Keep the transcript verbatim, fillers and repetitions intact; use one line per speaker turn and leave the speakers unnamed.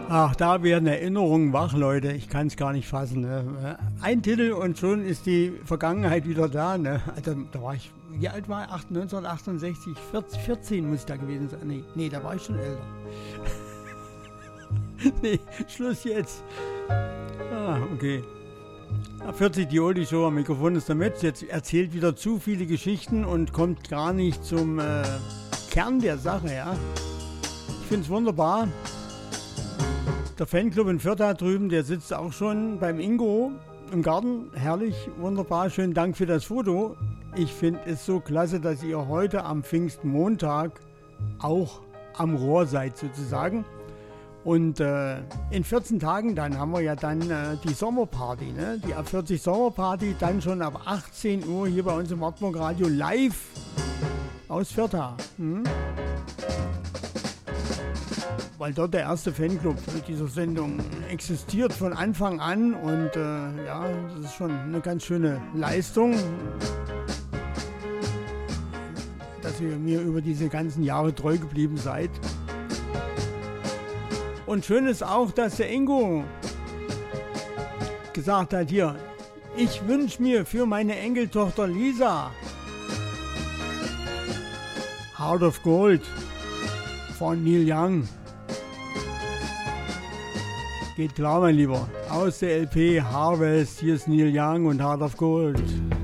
Ach, da werden Erinnerungen wach, Leute. Ich kann es gar nicht fassen. Ne? Ein Titel und schon ist die Vergangenheit wieder da. Ne? Also, da war ich, wie alt war ich? neunzehnhundertachtundsechzig, vierzehn muss ich da gewesen sein. Nee, nee, da war ich schon älter. Nee, Schluss jetzt. Ah, okay. vierzig, die Oldie Show, am Mikrofon ist damit. Jetzt erzählt wieder zu viele Geschichten und kommt gar nicht zum äh, Kern der Sache. Ja? Ich finde es wunderbar. Der Fanclub in Fürth da drüben, der sitzt auch schon beim Ingo im Garten. Herrlich, wunderbar, schönen Dank für das Foto. Ich finde es so klasse, dass ihr heute am Pfingstmontag auch am Rohr seid sozusagen. Und äh, in vierzehn Tagen, dann haben wir ja dann äh, die Sommerparty, ne? Die ab vierzig Sommerparty, dann schon ab achtzehn Uhr hier bei uns im Wartburg Radio live aus Fürth. Hm? Weil dort der erste Fanclub dieser Sendung existiert von Anfang an und äh, ja, das ist schon eine ganz schöne Leistung, dass ihr mir über diese ganzen Jahre treu geblieben seid. Und schön ist auch, dass der Ingo gesagt hat hier, ich wünsche mir für meine Enkeltochter Lisa Heart of Gold von Neil Young. Geht klar, mein Lieber. Aus der L P Harvest, hier ist Neil Young und Heart of Gold.